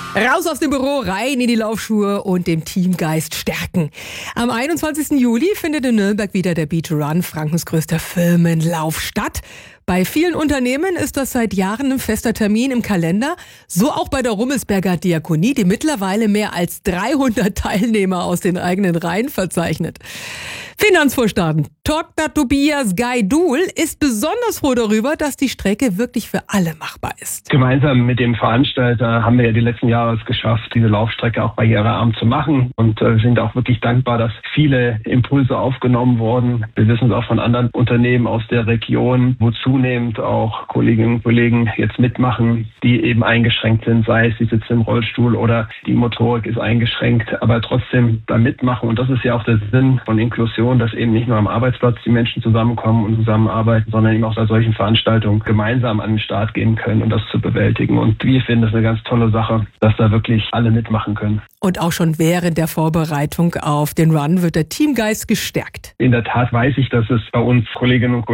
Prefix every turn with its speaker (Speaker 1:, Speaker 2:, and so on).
Speaker 1: Raus aus dem Büro, rein in die Laufschuhe und den Teamgeist stärken. Am 21. Juli findet in Nürnberg wieder der Beat Run, Frankens größter Firmenlauf, statt. Bei vielen Unternehmen ist das seit Jahren ein fester Termin im Kalender. So auch bei der Rummelsberger Diakonie, die mittlerweile mehr als 300 Teilnehmer aus den eigenen Reihen verzeichnet. Finanzvorstand Dr. Tobias Gaidul ist besonders froh darüber, dass die Strecke wirklich für alle machbar ist.
Speaker 2: Gemeinsam mit dem Veranstalter haben wir ja die letzten Jahre es geschafft, diese Laufstrecke auch barrierearm zu machen und sind auch wirklich dankbar, dass viele Impulse aufgenommen wurden. Wir wissen es auch von anderen Unternehmen aus der Region, wo zunehmend auch Kolleginnen und Kollegen jetzt mitmachen, die eben eingeschränkt sind, sei es, sie sitzen im Rollstuhl oder die Motorik ist eingeschränkt, aber trotzdem da mitmachen. Und das ist ja auch der Sinn von Inklusion, dass eben nicht nur am Arbeitsplatz die Menschen zusammenkommen und zusammenarbeiten, sondern eben auch bei solchen Veranstaltungen gemeinsam an den Start gehen können und das zu bewältigen. Und wir finden das eine ganz tolle Sache, dass da wirklich alle mitmachen können.
Speaker 1: Und auch schon während der Vorbereitung auf den Run wird der Teamgeist gestärkt.
Speaker 2: In der Tat weiß ich, dass es bei uns Kolleginnen und Kollegen